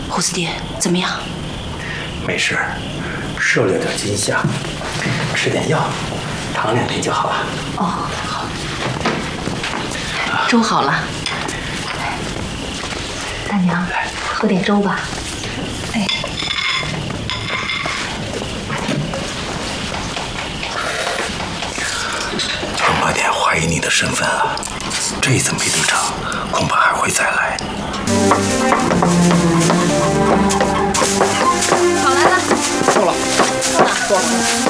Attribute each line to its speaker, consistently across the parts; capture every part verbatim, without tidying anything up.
Speaker 1: 胡子爹怎么样？
Speaker 2: 没事，受了点惊吓，吃点药，躺两天就好了。
Speaker 1: 哦，好。粥好了，大娘，喝点粥吧。哎。
Speaker 2: 彭八点怀疑你的身份了，这次没得逞，恐怕还会再来。
Speaker 3: 好来了，
Speaker 4: 够了，
Speaker 3: 够了，够了。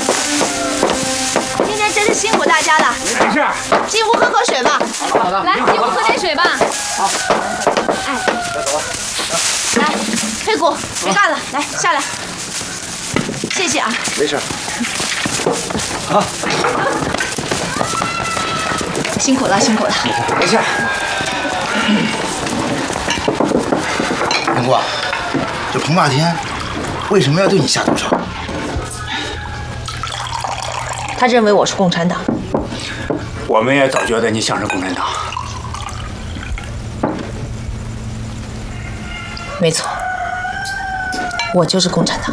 Speaker 3: 今天真是辛苦大家了。
Speaker 4: 没事。
Speaker 3: 进屋喝口水吧。
Speaker 4: 好的。
Speaker 3: 来，进屋喝点水吧。
Speaker 4: 好。
Speaker 3: 哎，
Speaker 4: 该走了。
Speaker 3: 来，黑谷，别干了，来下来。谢谢啊。
Speaker 4: 没事。好。
Speaker 3: 辛苦了，辛苦了。
Speaker 4: 没事。
Speaker 5: 林姑，这彭霸天为什么要对你下毒手？
Speaker 3: 他认为我是共产党。
Speaker 4: 我们也早觉得你像是共产党。
Speaker 3: 没错，我就是共产党。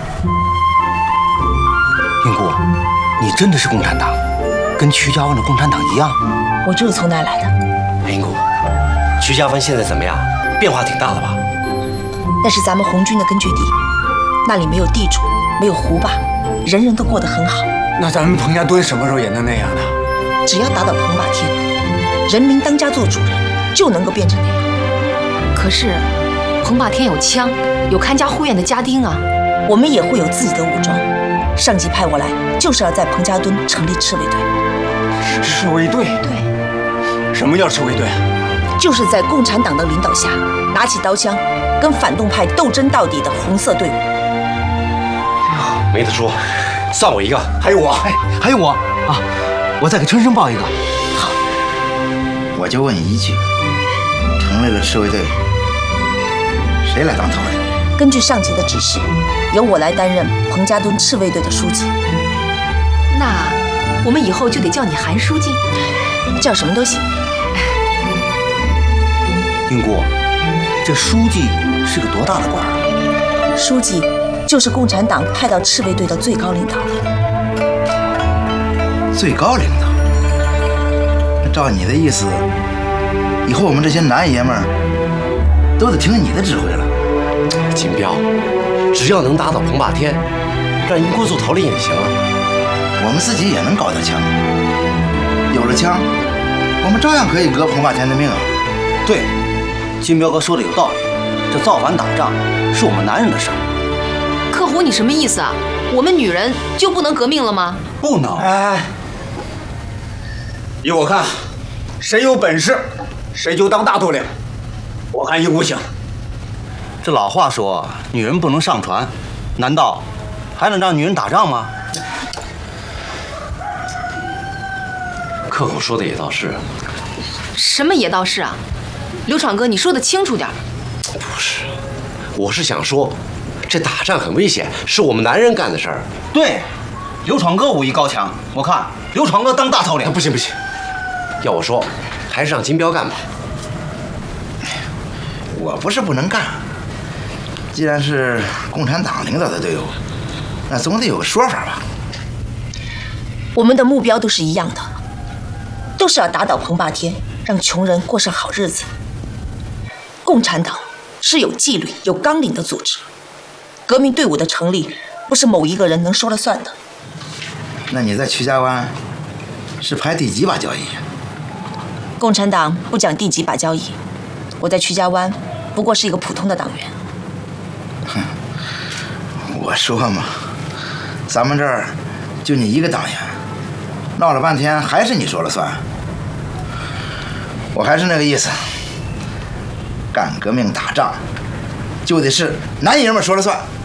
Speaker 5: 林姑，你真的是共产党，跟曲家湾的共产党一样？
Speaker 3: 我就是从那儿来的。
Speaker 6: 林姑，曲家湾现在怎么样？变化挺大的吧？
Speaker 3: 那是咱们红军的根据地，那里没有地主，没有胡霸，人人都过得很好。
Speaker 4: 那咱们彭家墩什么时候也能那样呢？
Speaker 3: 只要打倒彭霸天，人民当家做主人，就能够变成那样。
Speaker 1: 可是，彭霸天有枪，有看家护院的家丁啊。
Speaker 3: 我们也会有自己的武装。上级派我来，就是要在彭家墩成立赤卫队。
Speaker 4: 赤卫队？
Speaker 3: 对。
Speaker 4: 什么叫赤卫队？
Speaker 3: 就是在共产党的领导下，拿起刀枪，跟反动派斗争到底的红色队伍。
Speaker 6: 没得说，算我一个。
Speaker 4: 还有我，
Speaker 5: 哎，还有我啊！我再给春生报一个。
Speaker 3: 好。
Speaker 5: 我就问一句，成立了赤卫队，谁来当头领？
Speaker 3: 根据上级的指示，由我来担任彭家墩赤卫队的书记。
Speaker 1: 那我们以后就得叫你韩书记，
Speaker 3: 叫什么都行。
Speaker 5: 云姑，这书记是个多大的官啊？
Speaker 3: 书记就是共产党派到赤卫队的最高领导了。
Speaker 5: 最高领导？那照你的意思，以后我们这些男爷们儿都得听你的指挥了。
Speaker 6: 金彪，只要能打倒彭霸天，让英国做头领也行啊。
Speaker 5: 我们自己也能搞到枪，有了枪，我们照样可以革彭霸天的命啊。
Speaker 7: 对，金彪哥说的有道理，这造反打仗是我们男人的事儿。
Speaker 1: 克虎，你什么意思啊？我们女人就不能革命了吗？
Speaker 4: 不能。哎，依我看，谁有本事，谁就当大头领。我看英姑行。
Speaker 7: 这老话说，女人不能上船，难道还能让女人打仗吗？
Speaker 6: 克虎说的也倒是。
Speaker 1: 什么也倒是啊？刘闯哥，你说的清楚点。
Speaker 6: 不是，我是想说，这打仗很危险，是我们男人干的事儿。
Speaker 7: 对，刘闯哥武艺高强，我看刘闯哥当大头领。
Speaker 6: 不行不行，要我说，还是让金彪干吧。
Speaker 5: 我不是不能干，既然是共产党领导的队伍，那总得有个说法吧。
Speaker 3: 我们的目标都是一样的，都是要打倒彭霸天，让穷人过上好日子。共产党是有纪律、有纲领的组织，革命队伍的成立不是某一个人能说了算的。
Speaker 5: 那你在曲家湾是排第几把交椅？
Speaker 3: 共产党不讲第几把交椅，我在曲家湾不过是一个普通的党员。
Speaker 5: 哼，我说嘛，咱们这儿就你一个党员，闹了半天还是你说了算。我还是那个意思，干革命打仗就得是男爷们说了算。